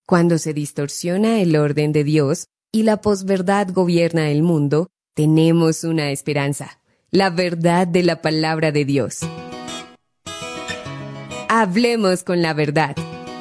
Cuando se distorsiona el orden de Dios y la posverdad gobierna el mundo, tenemos una esperanza, la verdad de la palabra de Dios. Hablemos con la verdad.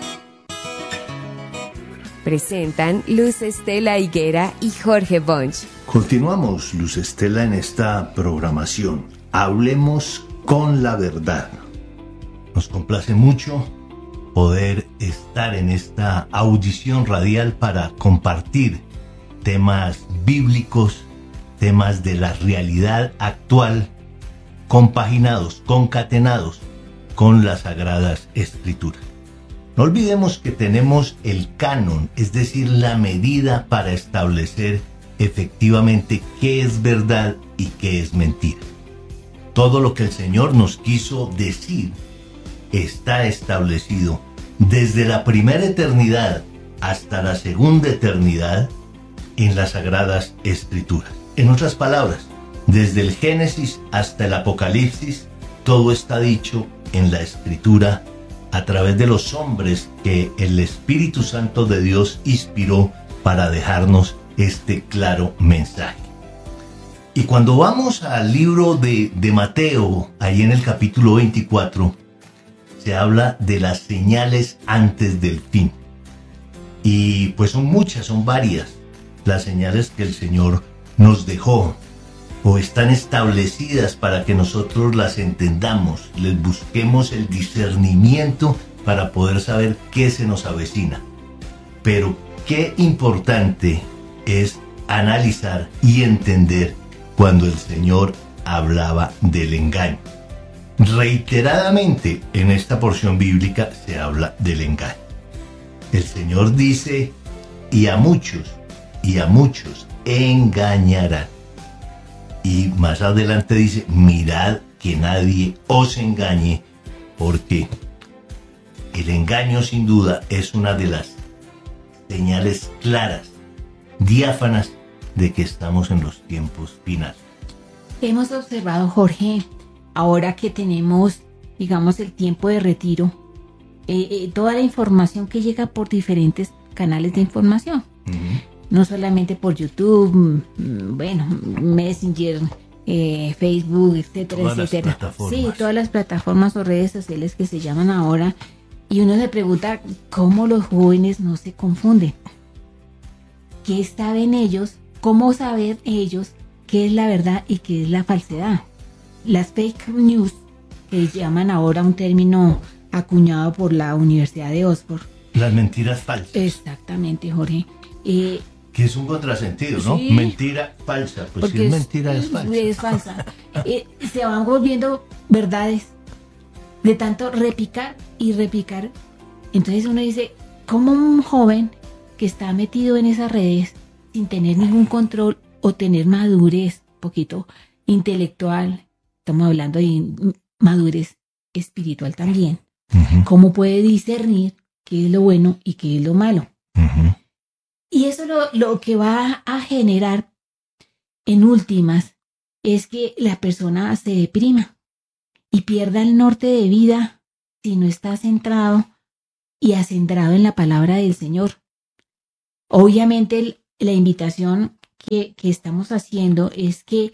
Presentan Luz Estela Higuera y Jorge Bunch. Continuamos, Luz Estela, en esta programación. Hablemos con la verdad. Nos complace mucho poder estar en esta audición radial para compartir temas bíblicos, temas de la realidad actual, compaginados, concatenados con las Sagradas Escrituras. No olvidemos que tenemos el canon, es decir, la medida para establecer efectivamente qué es verdad y qué es mentira. Todo lo que el Señor nos quiso decir está establecido desde la primera eternidad hasta la segunda eternidad en las Sagradas Escrituras. En otras palabras, desde el Génesis hasta el Apocalipsis, todo está dicho en la Escritura a través de los hombres que el Espíritu Santo de Dios inspiró para dejarnos este claro mensaje. Y cuando vamos al libro de Mateo, ahí en el capítulo 24, se habla de las señales antes del fin. Y pues son muchas, son varias las señales que el Señor nos dejó o están establecidas para que nosotros las entendamos, les busquemos el discernimiento para poder saber qué se nos avecina. Pero qué importante es analizar y entender cuando el Señor hablaba del engaño. Reiteradamente en esta porción bíblica se habla del engaño. El Señor dice, y a muchos engañarán. Y más adelante dice, mirad que nadie os engañe, porque el engaño sin duda es una de las señales claras, diáfanas, de que estamos en los tiempos finales. Hemos observado, Jorge, ahora que tenemos, digamos, el tiempo de retiro, toda la información que llega por diferentes canales de información. No solamente por YouTube, Messenger, Facebook, etcétera, todas etcétera. Las plataformas. Sí, todas las plataformas o redes sociales que se llaman ahora. Y uno se pregunta cómo los jóvenes no se confunden. ¿Qué saben ellos? ¿Cómo saber ellos qué es la verdad y qué es la falsedad? Las fake news, que llaman ahora un término acuñado por la Universidad de Oxford. Las mentiras falsas. Exactamente, Jorge. Que es un contrasentido, ¿no? Sí. Mentira falsa. Pues si es mentira, es falsa. Es falsa. Se van volviendo verdades de tanto repicar y repicar. Entonces uno dice, ¿cómo un joven que está metido en esas redes sin tener ningún control o tener madurez, poquito intelectual, estamos hablando de madurez espiritual también, cómo puede discernir qué es lo bueno y qué es lo malo? Y eso lo que va a generar en últimas es que la persona se deprima y pierda el norte de vida si no está centrado y acendrado en la palabra del Señor. Obviamente la invitación que estamos haciendo es que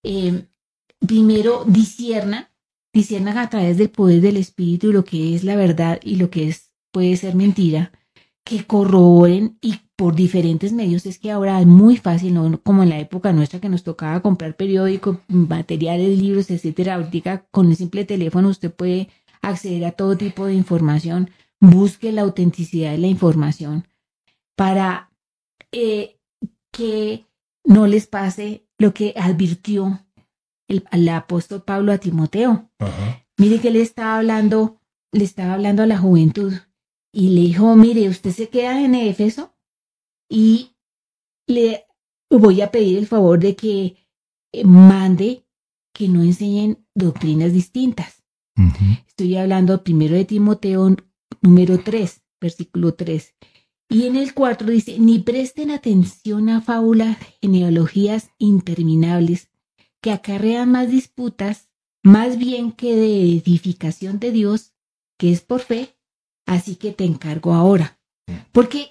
primero disciernan a través del poder del Espíritu lo que es la verdad y lo que puede ser mentira, que corroboren y por diferentes medios. Es que ahora es muy fácil, no como en la época nuestra que nos tocaba comprar periódicos, materiales, libros, etcétera. Ahorita con el simple teléfono usted puede acceder a todo tipo de información. Busque la autenticidad de la información para que no les pase lo que advirtió el apóstol Pablo a Timoteo. Mire que le estaba hablando a la juventud y le dijo, mire, usted se queda en Éfeso y le voy a pedir el favor de que mande que no enseñen doctrinas distintas. Estoy hablando primero de Timoteo número 3, versículo 3. Y en el 4 dice, ni presten atención a fábulas, genealogías interminables que acarrean más disputas, más bien que de edificación de Dios, que es por fe, así que te encargo ahora. Porque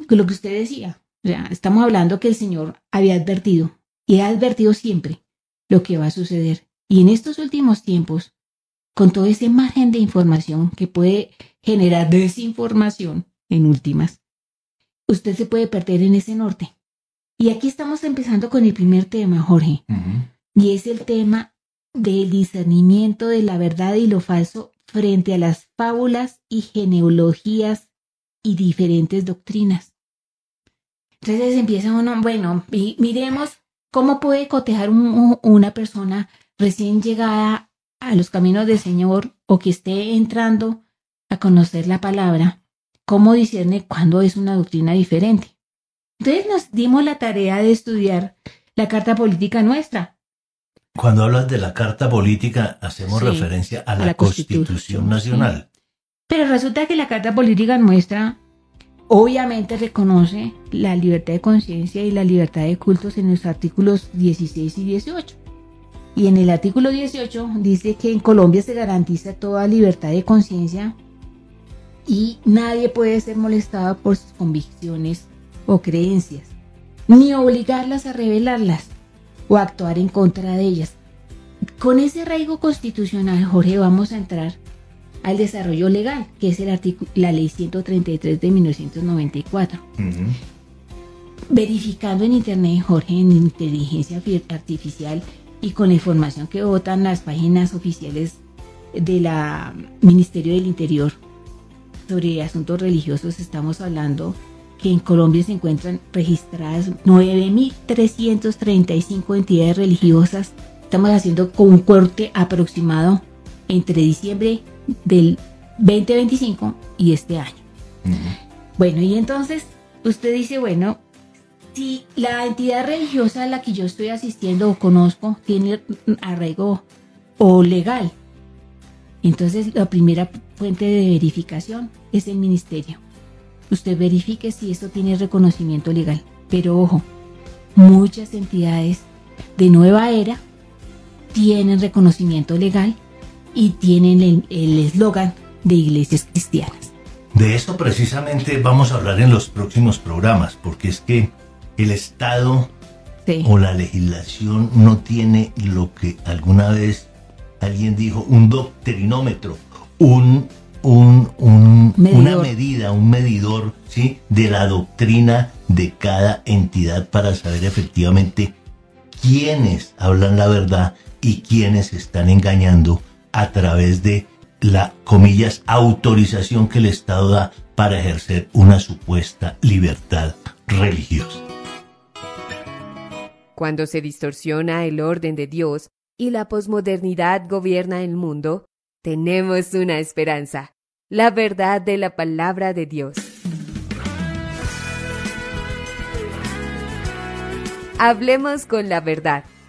lo que usted decía. O sea, estamos hablando que el Señor había advertido y ha advertido siempre lo que va a suceder. Y en estos últimos tiempos, con todo ese margen de información que puede generar desinformación en últimas, usted se puede perder en ese norte. Y aquí estamos empezando con el primer tema, Jorge, y es el tema del discernimiento de la verdad y lo falso frente a las fábulas y genealogías y diferentes doctrinas. Entonces empieza uno, bueno, miremos cómo puede cotejar una persona recién llegada a los caminos del Señor o que esté entrando a conocer la palabra, cómo discierne cuándo es una doctrina diferente. Entonces nos dimos la tarea de estudiar la Carta Política Nuestra. Cuando hablas de la Carta Política, hacemos referencia a la Constitución Nacional. Sí. Pero resulta que la Carta Política Nuestra obviamente reconoce la libertad de conciencia y la libertad de cultos en los artículos 16 y 18. Y en el artículo 18 dice que en Colombia se garantiza toda libertad de conciencia y nadie puede ser molestado por sus convicciones o creencias, ni obligarlas a revelarlas o actuar en contra de ellas. Con ese arraigo constitucional, Jorge, vamos a entrar al desarrollo legal, que es la ley 133 de 1994. Verificando en internet, Jorge, en inteligencia artificial y con la información que botan las páginas oficiales del Ministerio del Interior sobre asuntos religiosos, estamos hablando que en Colombia se encuentran registradas 9.335 entidades religiosas. Estamos haciendo con un corte aproximado entre diciembre del 2025 y este año. Bueno, y entonces usted dice, bueno, si la entidad religiosa a la que yo estoy asistiendo o conozco tiene arraigo o legal, entonces la primera fuente de verificación es el ministerio. Usted verifique si esto tiene reconocimiento legal. Pero ojo, muchas entidades de nueva era tienen reconocimiento legal y tienen el eslogan de iglesias cristianas. De eso precisamente vamos a hablar en los próximos programas, porque es que el Estado o la legislación no tiene lo que alguna vez alguien dijo, un doctrinómetro, una medida, un medidor, ¿sí?, de la doctrina de cada entidad para saber efectivamente quiénes hablan la verdad y quiénes están engañando a través de la, comillas, autorización que el Estado da para ejercer una supuesta libertad religiosa. Cuando se distorsiona el orden de Dios y la posmodernidad gobierna el mundo, tenemos una esperanza, la verdad de la palabra de Dios. Hablemos con la verdad.